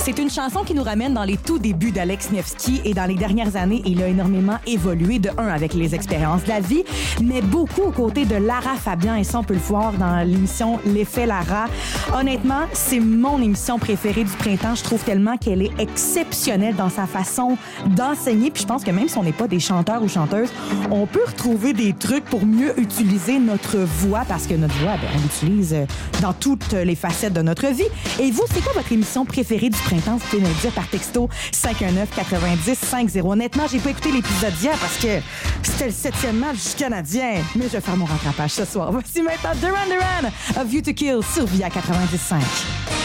C'est une chanson qui nous ramène dans les tout débuts d'Alex Nevsky et dans les dernières années, il a énormément évolué, de un, avec les expériences de la vie, mais beaucoup aux côtés de Lara Fabian, et ça, on peut le voir dans l'émission L'Effet Lara. Honnêtement, c'est mon émission préférée du printemps. Je trouve tellement qu'elle est exceptionnelle dans sa façon d'enseigner, puis je pense que même si on n'est pas des chanteurs ou chanteuses, on peut retrouver des trucs pour mieux utiliser notre voix, parce que notre voix, on l'utilise dans toutes les facettes de notre vie. Et vous, c'est quoi votre émission préférée du printemps? Vous pouvez me le dire par texto 519-90-50. Honnêtement, j'ai pas écouté l'épisode d'hier parce que c'était le 7e match canadien, mais je vais faire mon rattrapage ce soir. Voici maintenant Duran Duran, A View to Kill sur Via 90.5.